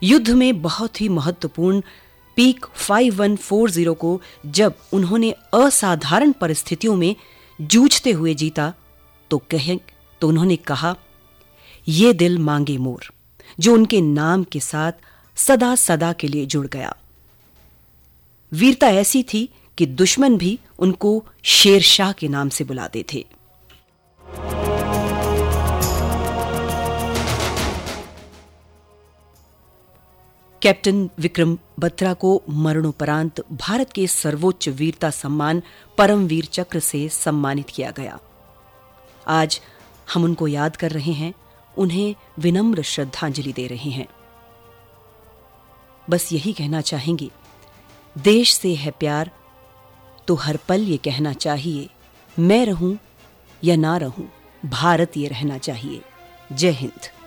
युद्ध में बहुत ही महत्वपूर्ण पीक 5140 को जब उन्होंने असाधारण परिस्थितियों में जूझते हुए जीता तो उन्होंने कहा, ये दिल मांगे मोर, जो उनके नाम के साथ सदा सदा के लिए जुड़ गया। वीरता ऐसी थी कि दुश्मन भी उनको शेरशाह के नाम से बुलाते थे। कैप्टन विक्रम बत्रा को मरणोपरांत भारत के सर्वोच्च वीरता सम्मान परमवीर चक्र से सम्मानित किया गया। आज हम उनको याद कर रहे हैं, उन्हें विनम्र श्रद्धांजलि दे रहे हैं। बस यही कहना चाहेंगे, देश से है प्यार तो हर पल ये कहना चाहिए, मैं रहूं या ना रहूं, भारत ये रहना चाहिए। जय हिंद।